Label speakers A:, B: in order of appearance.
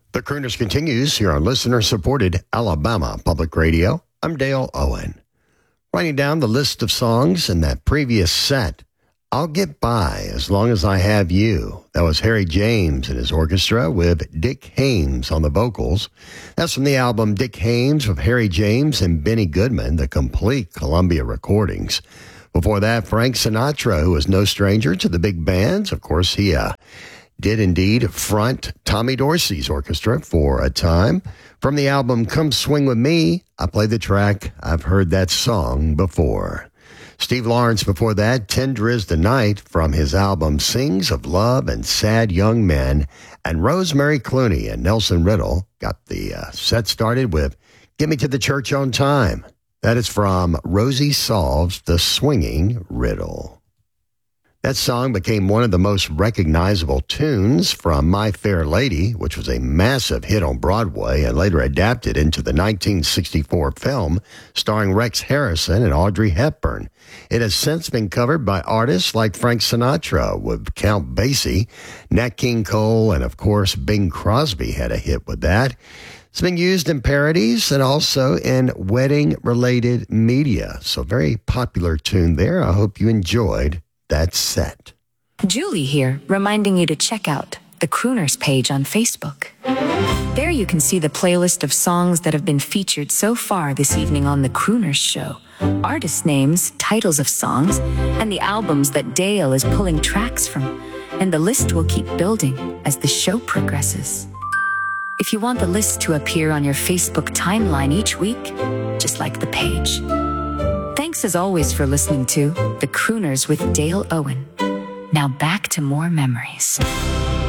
A: The Crooners continues here on listener-supported Alabama Public Radio. I'm Dale Owen. Writing down the list of songs in that previous set, I'll Get By As Long As I Have You. That was Harry James and his orchestra with Dick Haymes on the vocals. That's from the album Dick Haymes with Harry James and Benny Goodman, the complete Columbia recordings. Before that, Frank Sinatra, who was no stranger to the big bands. Of course, he did indeed front Tommy Dorsey's orchestra for a time. From the album Come Swing With Me, I played the track I've Heard That Song Before. Steve Lawrence before that, Tender Is the Night from his album Sings of Love and Sad Young Men. And Rosemary Clooney and Nelson Riddle got the set started with Get Me to the Church on Time. That is from Rosie Solves the Swinging Riddle. That song became one of the most recognizable tunes from My Fair Lady, which was a massive hit on Broadway and later adapted into the 1964 film starring Rex Harrison and Audrey Hepburn. It has since been covered by artists like Frank Sinatra with Count Basie, Nat King Cole, and of course Bing Crosby had a hit with that. It's been used in parodies and also in wedding-related media. So very popular tune there. I hope you enjoyed that set.
B: Julie here, reminding you to check out the Crooners page on Facebook. There you can see the playlist of songs that have been featured so far this evening on The Crooners Show. Artist names, titles of songs, and the albums that Dale is pulling tracks from. And the list will keep building as the show progresses. If you want the list to appear on your Facebook timeline each week, just like the page. Thanks as always for listening to The Crooners with Dale Owen. Now back to more memories.